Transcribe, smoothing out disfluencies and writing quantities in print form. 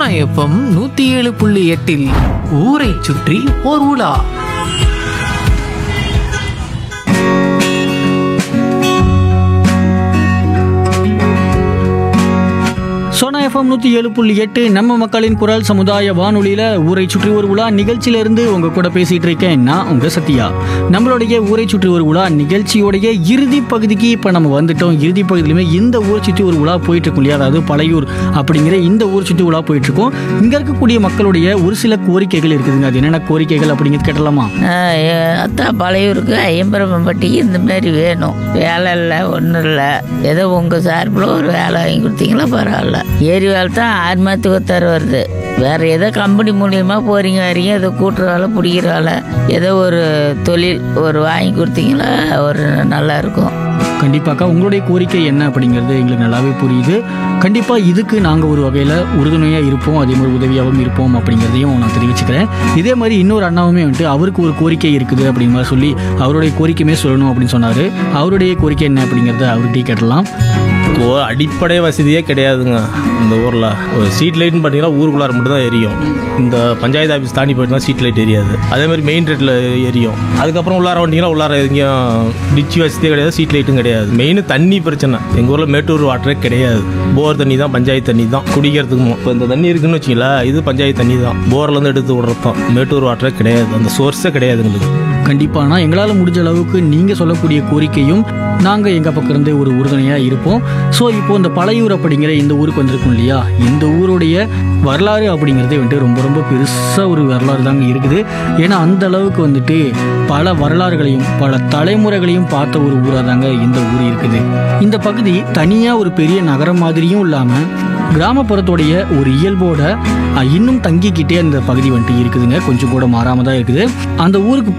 Sona FM 107.8 ஊரை சுற்றி ஓர் உலா. சோனா எஃப்எம் 107.8 நம்ம மக்களின் குரல் சமுதாய வானொலியில் ஊரை சுற்றி ஒரு உலா நிகழ்ச்சியிலிருந்து உங்கள் கூட பேசிகிட்டு இருக்கேன். நான் உங்கள் சத்யா. நம்மளுடைய ஊரை சுற்றி ஒரு உலா நிகழ்ச்சியோடைய இறுதி பகுதிக்கு இப்போ நம்ம வந்துட்டோம். இறுதி பகுதியிலுமே இந்த ஊரை சுற்றி ஒரு உலா போயிட்டுருக்கும் இல்லையா, அதாவது பழையூர் அப்படிங்கிற இந்த ஊரை சுற்றி உலா போயிட்டுருக்கோம். இங்கே இருக்கக்கூடிய மக்களுடைய ஒரு சில கோரிக்கைகள் இருக்குதுங்க. அது என்னென்ன கோரிக்கைகள் அப்படிங்கிறது கேட்டலாமா? அதான் பழையூருக்கு ஐயம்பரம்பட்டிக்கு இந்த மாதிரி வேணும். வேலை இல்லை, ஒன்றும் இல்லை. ஏதோ உங்கள் சார்பில் ஒரு வேலை வாங்கி கொடுத்தீங்களா பரவாயில்ல. ஏரி வேலை தான் 6 மாதத்துக்கு ஒருத்தர வருது. வேறு ஏதோ கம்பெனி மூலியமாக போகிறீங்க வரீங்க, ஏதோ கூட்டுற வேலை பிடிக்கிற வேலை, ஏதோ ஒரு தொழில் ஒரு வாங்கி கொடுத்தீங்களா ஒரு நல்லா இருக்கும். கண்டிப்பாக்கா, உங்களுடைய கோரிக்கை என்ன அப்படிங்கிறது எங்களுக்கு நல்லாவே புரியுது. கண்டிப்பாக இதுக்கு நாங்கள் ஒரு வகையில் உறுதுணையாக இருப்போம், அதே மாதிரி உதவியாகவும் இருப்போம் அப்படிங்கிறதையும் நான் தெரிவிச்சுக்கிறேன். இதே மாதிரி இன்னொரு அண்ணாவுமே வந்துட்டு அவருக்கு ஒரு கோரிக்கை இருக்குது அப்படிங்கிற மாதிரி சொல்லி அவருடைய கோரிக்கையுமே சொல்லணும் அப்படின்னு சொன்னார். அவருடைய கோரிக்கை என்ன அப்படிங்கிறத அவர்கிட்ட கேட்டலாம். அடிப்படை வசதியே கிடையாதுங்க இந்த ஊரில். ஒரு ஸ்ட்ரீட் லைட்னு பார்த்தீங்கன்னா ஊருக்குள்ளார மட்டும் தான் எரியும். இந்த பஞ்சாயத்து ஆஃபீஸ் தாண்டி போயிட்டுனா ஸ்ட்ரீட் லைட் எரியாது. அதேமாதிரி மெயின் ரோட்டில் எரியும். அதுக்கப்புறம் உள்ளார வண்டிங்கன்னா உள்ளார எங்கேயும் டிச்சி வசதியே கிடையாது, ஸ்ட்ரீட் லைட்டும் கிடையாது. மெயின் தண்ணி பிரச்சனை. எங்கள் ஊரில் மேட்டூர் வாட்டரே கிடையாது. போர் தண்ணி தான், பஞ்சாயத்து தண்ணி தான் குடிக்கிறதுக்கு. இப்போ இந்த தண்ணி இருக்குன்னு வச்சிங்களா, இது பஞ்சாயத்து தண்ணி தான், போர்லேருந்து எடுத்து விடுறதான். மேட்டூர் வாட்டரே கிடையாது, அந்த சோர்ஸே கிடையாது எங்களுக்கு. கண்டிப்பாக நான் எங்களால் முடிஞ்ச அளவுக்கு நீங்கள் சொல்லக்கூடிய கோரிக்கையும் நாங்கள் எங்கள் பக்கம் இருந்து ஒரு உறுதுணையாக இருப்போம். ஸோ இப்போது இந்த பழையூர் அப்படிங்கிற இந்த ஊருக்கு வந்திருக்கும் இல்லையா, இந்த ஊருடைய வரலாறு அப்படிங்கிறதே வந்துட்டு ரொம்ப ரொம்ப பெருசாக ஒரு வரலாறு தாங்க இருக்குது. ஏன்னா அந்த அளவுக்கு வந்துட்டு பல வரலாறுகளையும் பல தலைமுறைகளையும் பார்த்த ஒரு ஊராக தாங்க இந்த ஊர் இருக்குது. இந்த பகுதி தனியாக ஒரு பெரிய நகரம் மாதிரியும் இல்லாமல் கிராமப்புறத்துடைய ஒரு இயல்போட இன்னும் தங்கிக்கிட்டே அந்த பகுதி வந்துட்டு இருக்குதுங்க. கொஞ்சம் கூட மாறாமல் தான் இருக்குது. அந்த ஊருக்கு